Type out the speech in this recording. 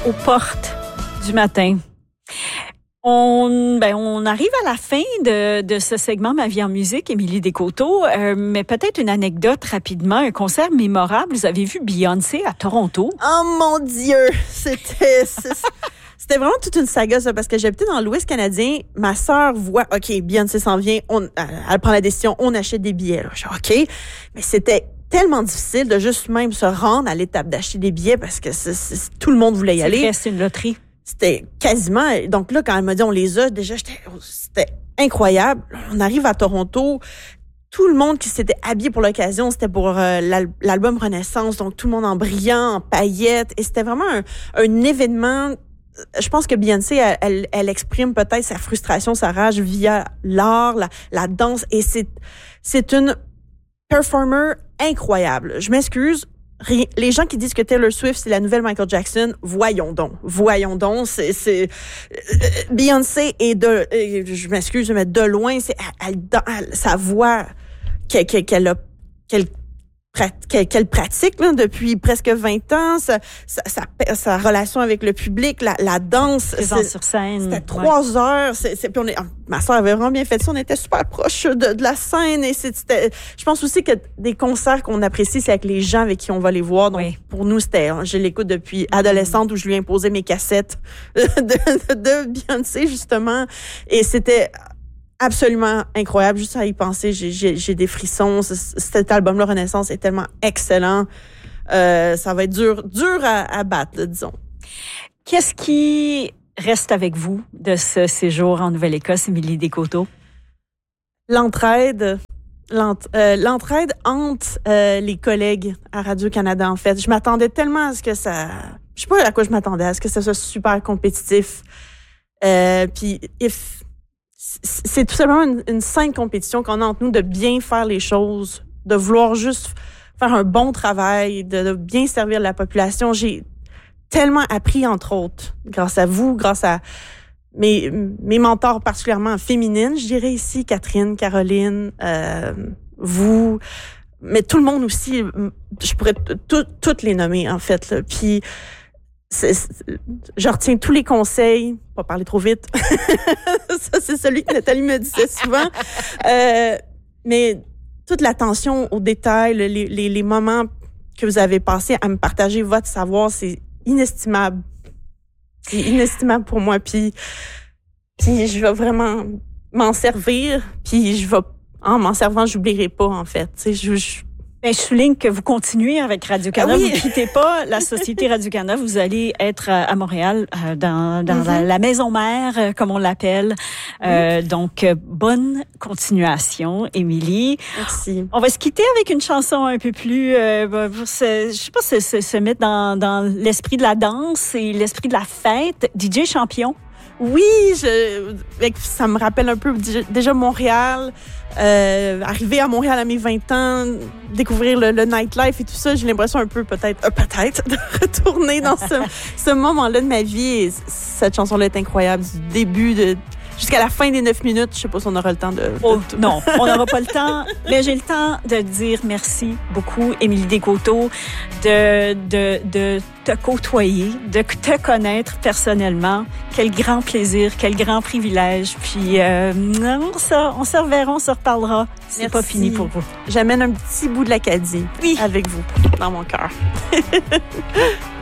aux portes du matin. On arrive à la fin de ce segment Ma vie en musique, Émilie Descoteaux, mais peut-être une anecdote rapidement, un concert mémorable. Vous avez vu Beyoncé à Toronto. Oh mon Dieu! C'était vraiment toute une saga, ça, parce que j'habitais dans l'Ouest canadien. Ma sœur voit, OK, Beyoncé s'en vient, elle prend la décision, on achète des billets. Là. Je dis, OK, mais c'était tellement difficile de juste même se rendre à l'étape d'acheter des billets parce que tout le monde voulait y aller. C'est une loterie. C'était quasiment... Donc là, quand elle m'a dit on les a, déjà, c'était incroyable. On arrive à Toronto, tout le monde qui s'était habillé pour l'occasion, c'était pour l'album Renaissance, donc tout le monde en brillant, en paillettes. Et c'était vraiment un événement... Je pense que Beyoncé, elle exprime peut-être sa frustration, sa rage via l'art, la danse. Et c'est une performer incroyable. Je m'excuse. Les gens qui disent que Taylor Swift, c'est la nouvelle Michael Jackson, voyons donc. C'est Beyoncé je m'excuse, mais de loin, sa voix qu'elle pratique là, depuis presque 20 ans, sa relation avec le public, la danse. Présence sur scène. C'était 3 heures. Puis ma soeur avait vraiment bien fait ça. On était super proches de la scène. Et je pense aussi que des concerts qu'on apprécie, c'est avec les gens avec qui on va les voir. Donc, pour nous, je l'écoute depuis adolescente où je lui ai imposé mes cassettes de Beyoncé, justement. Et c'était absolument incroyable. Juste à y penser, j'ai des frissons. Cet album-là, Renaissance, est tellement excellent. Ça va être dur à battre, là, disons. Qu'est-ce qui reste avec vous de ce séjour en Nouvelle-Écosse, Émilie Descoteaux? L'entraide entre les collègues à Radio-Canada, en fait. Je m'attendais tellement à ce que ça... Je sais pas à quoi je m'attendais, à ce que ça soit super compétitif. Puis, c'est tout simplement une saine compétition qu'on a entre nous de bien faire les choses, de vouloir juste faire un bon travail, de bien servir la population. J'ai tellement appris, entre autres, grâce à vous, grâce à mes mentors particulièrement féminines, je dirais ici, Catherine, Caroline, vous, mais tout le monde aussi, je pourrais toutes les nommer, en fait. Là. Puis, je retiens tous les conseils, pas parler trop vite. Ça, c'est celui que Nathalie me disait souvent. Mais toute l'attention aux détails, les moments que vous avez passés à me partager votre savoir, c'est inestimable. C'est inestimable pour moi. Puis je vais vraiment m'en servir. Puis en m'en servant, j'oublierai pas, en fait. Tu sais, je souligne que vous continuez avec Radio-Canada. Oui. Vous ne quittez pas la Société Radio-Canada. Vous allez être à Montréal, dans la maison mère, comme on l'appelle. Donc, bonne continuation, Émilie. Merci. On va se quitter avec une chanson un peu plus, se mettre dans l'esprit de la danse et l'esprit de la fête. DJ Champion. Oui, ça me rappelle un peu déjà Montréal. Arriver à Montréal à mes 20 ans, découvrir le nightlife et tout ça, j'ai l'impression un peu peut-être de retourner dans ce moment-là de ma vie. Et cette chanson-là est incroyable du début jusqu'à la fin des 9 minutes. Je sais pas si on aura le temps de non, on n'aura pas le temps, mais j'ai le temps de dire merci beaucoup, Émilie Descoteaux, de te côtoyer, de te connaître personnellement. Quel grand plaisir, quel grand privilège. Puis on se reverra, on se reparlera. C'est merci. Pas fini pour vous. J'amène un petit bout de l'Acadie avec vous dans mon cœur.